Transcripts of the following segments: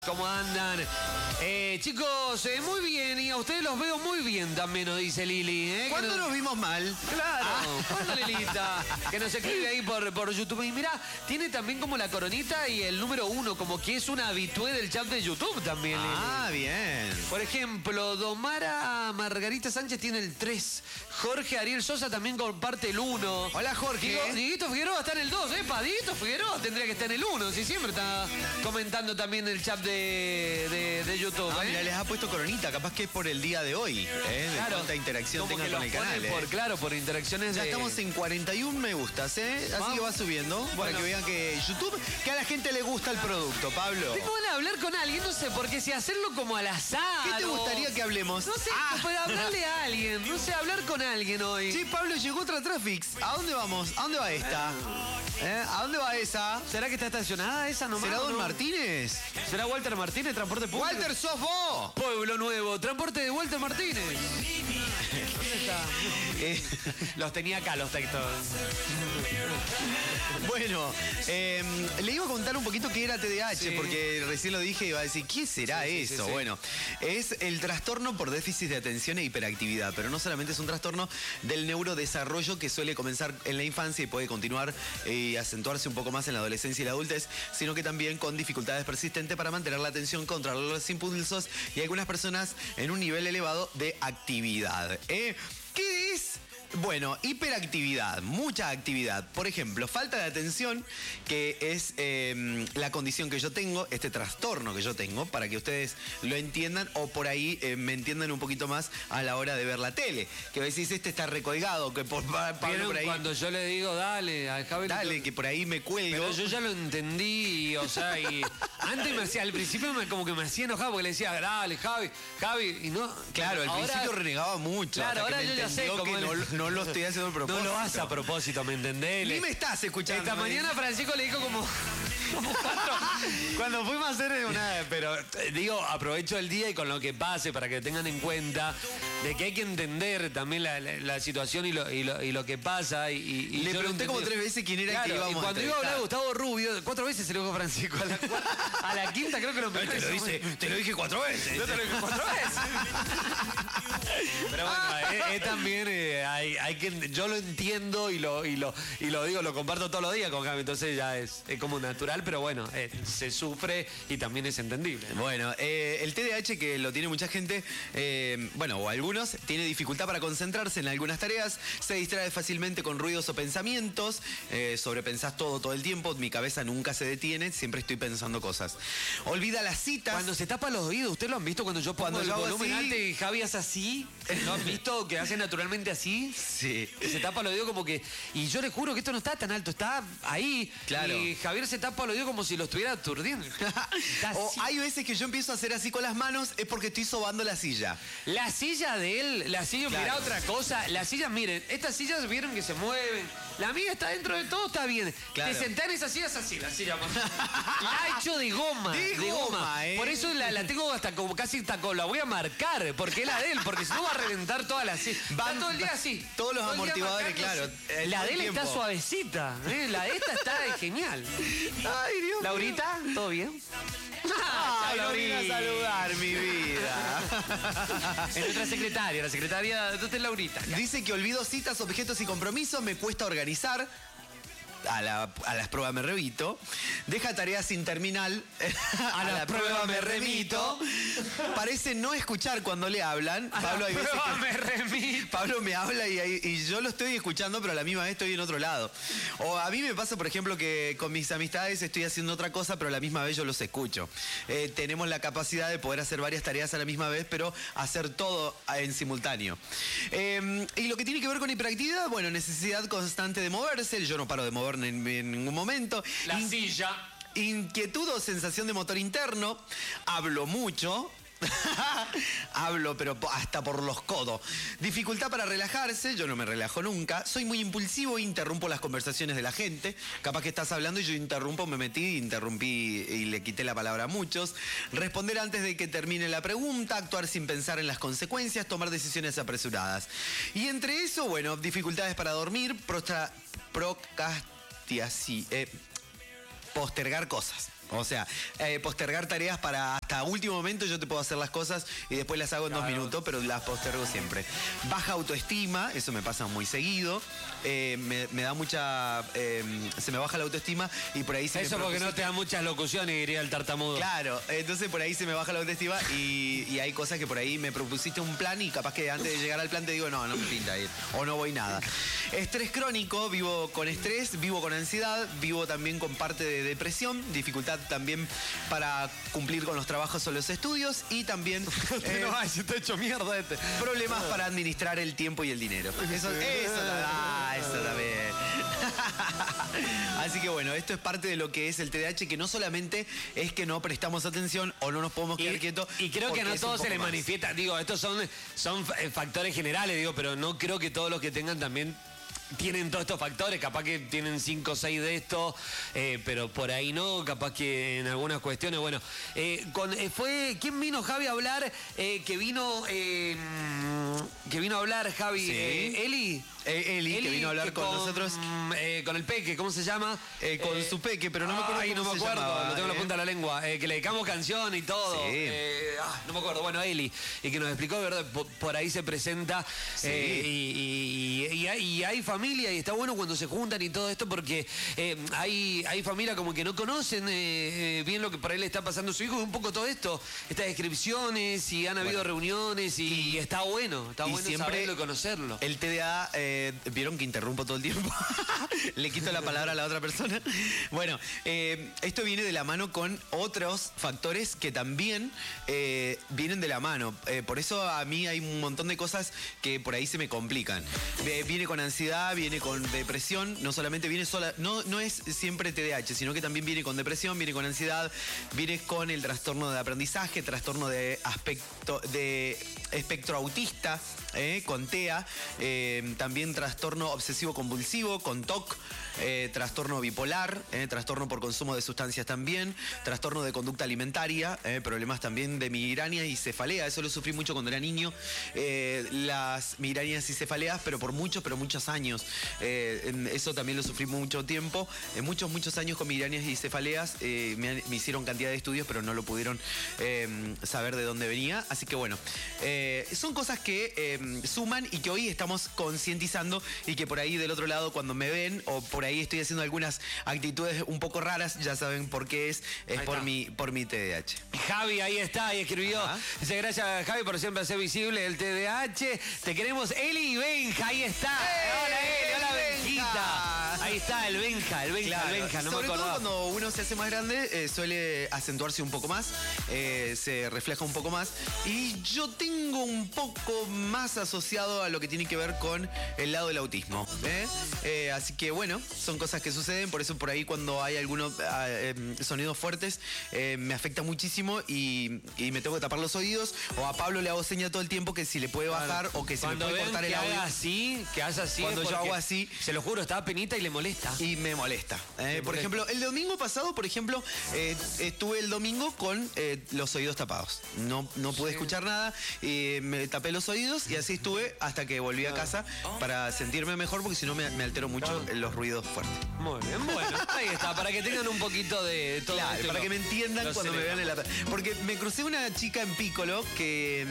¿Cómo andan? Chicos, muy bien, y a ustedes los veo muy bien también, nos dice Lili. ¿Cuándo nos vimos mal? Claro, ¿cuándo, Lilita? Que nos escribe ahí por YouTube. Y mirá, tiene también como la coronita y el número 1, como que es una habitué del chat de YouTube también, Lili. Ah, bien. Por ejemplo, Domara Margarita Sánchez tiene el 3. Jorge Ariel Sosa también comparte el 1. Hola, Jorge. Dieguito Figueroa está en el 2, ¿eh? Dieguito Figueroa tendría que estar en el 1, si siempre está comentando también el chat de YouTube. Ah, mira, les ha puesto coronita, capaz que es por el día de hoy, de Claro, cuánta interacción como tengan que con los el canal. pone claro, por interacciones Ya de... estamos en 41 me gustas, así Vamos. que va subiendo, para que vean que YouTube, que a la gente le gusta el producto, Pablo. Tengo ganas de hablar con alguien, no sé, porque si hacerlo como al azar... ¿Qué te gustaría que hablemos? No sé, para hablarle a alguien, no sé, hablar con alguien hoy. Sí, Pablo, llegó otra Trafix. ¿A dónde vamos? ¿A dónde va esta? ¿A dónde va esa? ¿Será que está estacionada esa nomás? ¿Será Don no? Martínez? ¿Será Walter Martínez, transporte público? ¡Walter, sos vos! Pueblo Nuevo, transporte de Walter Martínez. ¿Dónde está? Los tenía acá los textos. Bueno, le iba a contar un poquito qué era TDAH, Sí. porque recién lo dije y iba a decir, ¿qué será eso? Sí. Bueno, es el trastorno por déficit de atención e hiperactividad, pero no solamente es un trastorno del neurodesarrollo que suele comenzar en la infancia y puede continuar y acentuarse un poco más en la adolescencia y la adultez, sino que también con dificultades persistentes para mantener la atención, controlar los impulsos y algunas personas en un nivel elevado de actividad. ¿Qué es? Bueno, hiperactividad, mucha actividad. Por ejemplo, falta de atención, que es la condición que yo tengo, este trastorno que yo tengo, para que ustedes lo entiendan o por ahí me entiendan un poquito más a la hora de ver la tele. Que decís, este está recolgado, que por Pablo por ahí... Cuando yo le digo, dale, a Javi... Dale, que por ahí me cuelgo. Pero yo ya lo entendí, o sea, y antes me hacía, al principio como que me hacía enojar porque le decía, dale, Javi, y no... Claro, al ahora, principio renegaba mucho. Claro, hasta ahora que me yo ya sé entendió cómo que no lo estoy haciendo a propósito. No lo hace a propósito, ¿me entendés? Ni me estás escuchando. Esta mañana Francisco le dijo como cuando fuimos a hacer una... Pero digo, aprovecho el día y con lo que pase para que tengan en cuenta de que hay que entender también la situación y lo que pasa. Y le pregunté como 3 veces quién era el que íbamos a cuando iba a hablar de Gustavo Rubio, 4 veces se lo dijo Francisco. A la quinta creo que lo empezó. Te lo dije 4 veces. Yo te lo dije 4 veces. Pero bueno, es también hay que... Yo lo entiendo y lo digo, lo comparto todos los días con Javi, entonces ya es como natural, pero bueno, se sufre y también es entendible. Bueno, el TDAH, que lo tiene mucha gente, o algunos, tiene dificultad para concentrarse en algunas tareas, se distrae fácilmente con ruidos o pensamientos, sobrepensás todo el tiempo, mi cabeza nunca se detiene, siempre estoy pensando cosas. Olvida las citas. Cuando se tapa los oídos, ¿ustedes lo han visto cuando yo pongo Cuando el yo hago volumen así? alto y Javi hace así? ¿Lo han visto que hace naturalmente así? Sí. Se tapa los oídos como que... Y yo le juro que esto no está tan alto, está ahí. Claro. Y Javier se tapa los oídos como si lo estuviera aturdiendo. Está O así. hay veces que yo empiezo a hacer así con las manos, es porque estoy sobando la silla. La silla de él, la silla, Claro. mirá otra cosa. Las sillas, miren, estas sillas vieron que se mueven. La mía está dentro de todo, está bien. Claro. Te sentás en esa silla, es así, la silla. La ha hecho de goma. De goma, Por eso la tengo hasta como casi la voy a marcar, porque es la de él, porque si no va a reventar toda la silla. Está todo el día así. Todos los Todo el día amortiguadores, marcándose. claro. La todo de el él está tiempo. suavecita. La de esta está genial. Ay, Dios. Laurita, ¿todo bien? Ay, Chao, no vine a Laurita. saludar, mi vida. Es nuestra secretaria, la secretaria de Laurita. Dice que olvido citas, objetos y compromisos, me cuesta organizar. A las pruebas me remito. Deja tareas sin terminar. A la prueba me remito. Parece no escuchar cuando le hablan. Pablo, hay veces que me remito. Pablo me habla y yo lo estoy escuchando, pero a la misma vez estoy en otro lado. O a mí me pasa, por ejemplo, que con mis amistades estoy haciendo otra cosa, pero a la misma vez yo los escucho. Tenemos la capacidad de poder hacer varias tareas a la misma vez, pero hacer todo en simultáneo. Y lo que tiene que ver con hiperactividad, bueno, necesidad constante de moverse. Yo no paro de moverme en ningún momento. La silla. Inquietud o sensación de motor interno. Hablo mucho. Hablo, pero hasta por los codos. Dificultad para relajarse, yo no me relajo nunca. Soy muy impulsivo, interrumpo las conversaciones de la gente. Capaz que estás hablando y yo interrumpo, me metí, interrumpí y le quité la palabra a muchos. Responder antes de que termine la pregunta, actuar sin pensar en las consecuencias, tomar decisiones apresuradas. Y entre eso, bueno, dificultades para dormir, postergar cosas. O sea, postergar tareas para hasta último momento. Yo te puedo hacer las cosas y después las hago en 2 minutos, pero las postergo siempre. Baja autoestima, eso me pasa muy seguido. Me da mucha... se me baja la autoestima y por ahí se Eso me porque no te da muchas locuciones, diría el tartamudo. Claro, entonces por ahí se me baja la autoestima y hay cosas que por ahí me propusiste un plan y capaz que antes de llegar al plan te digo, no me pinta ir o no voy nada. Estrés crónico, vivo con estrés, vivo con ansiedad, vivo también con parte de depresión, dificultad también para cumplir con los trabajos o los estudios y también se te ha hecho mierda este. problemas para administrar el tiempo y el dinero. Eso también. Así que bueno, esto es parte de lo que es el TDAH, que no solamente es que no prestamos atención o no nos podemos quedar quietos. Y creo que a no todos se les manifiesta, digo, estos son factores generales, digo, pero no creo que todos los que tengan también tienen todos estos factores, capaz que tienen 5 o 6 de estos, pero por ahí no, capaz que en algunas cuestiones, bueno. ¿Quién vino, Javi, a hablar? Que vino a hablar, Javi, sí. Eli. Eli, que vino a hablar con nosotros. Con el Peque, ¿cómo se llama? Con su Peque, pero no me acuerdo no me acuerdo, lo tengo en la punta de la lengua. Que le dedicamos canción y todo. Sí. No me acuerdo, bueno, Eli, y que nos explicó, ¿verdad? Por ahí se presenta. Sí. Y hay familia, y está bueno cuando se juntan y todo esto, porque hay familia como que no conocen bien lo que por ahí le está pasando a su hijo, un poco todo esto, estas descripciones, y han habido reuniones, y está bueno siempre saberlo y conocerlo. El TDA, vieron que interrumpo todo el tiempo, le quito la palabra a la otra persona. Bueno, esto viene de la mano con otros factores que también vienen de la mano. Por eso a mí hay un montón de cosas que por ahí se me complican. Viene con ansiedad, viene con depresión, no solamente viene sola, no es siempre TDAH, sino que también viene con depresión, viene con ansiedad, viene con el trastorno de aprendizaje, trastorno de espectro autista, con TEA, también trastorno obsesivo compulsivo, con TOC, trastorno bipolar, trastorno por consumo de sustancias también, trastorno de conducta alimentaria, problemas también de migraña y cefalea. Eso lo sufrí mucho cuando era niño, las migrañas y cefaleas, pero por muchos años. Eso también lo sufrí mucho tiempo, muchos años con migrañas y cefaleas. Me hicieron cantidad de estudios, pero no lo pudieron saber de dónde venía. Así que bueno, son cosas que suman y que hoy estamos concientizando, y que por ahí del otro lado, cuando me ven o por ahí estoy haciendo algunas actitudes un poco raras, ya saben por qué es por mi TDAH. Javi ahí está, y escribió. Dice, gracias, Javi, por siempre hacer visible el TDAH. Te queremos, Eli y Benja, ahí está. Hola, Eli, hola, Benjita. Ahí está, el Benja, Claro. el Benja, no Sobre me acordaba. todo cuando uno se hace más grande, suele acentuarse un poco más, se refleja un poco más, y yo tengo un poco más asociado a lo que tiene que ver con el lado del autismo. Así que bueno, son cosas que suceden, por eso por ahí cuando hay algunos sonidos fuertes me afecta muchísimo y me tengo que tapar los oídos, o a Pablo le hago seña todo el tiempo que si le puede bajar o que se le puede cortar el audio. Que haga así, cuando yo hago así, se lo juro, está penita y le molesta. Y me molesta. Por ejemplo, el domingo pasado, estuve el domingo con los oídos tapados. No pude escuchar nada, me tapé los oídos y así estuve hasta que volví a casa para sentirme mejor, porque si no me altero mucho los ruidos fuertes. Muy bien, bueno, ahí está, para que tengan un poquito de todo. Claro, para que me entiendan cuando me vean en la... Porque me crucé una chica en Piccolo que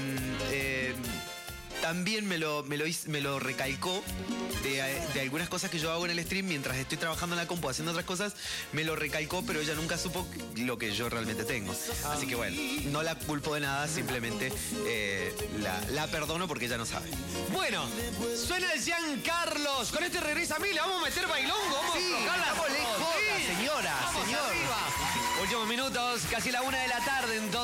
también me lo recalcó de algunas cosas que yo hago en el stream mientras estoy trabajando en la compu haciendo otras cosas, me lo recalcó, pero ella nunca supo lo que yo realmente tengo. Así que bueno, no la culpo de nada, simplemente la perdono porque ella no sabe. Bueno, suena el Giancarlos. Con este regresa Mila, vamos a meter bailongo, vamos a tocarla. Señora, Vamos señor. arriba. Últimos minutos, casi la 1 de la tarde, entonces.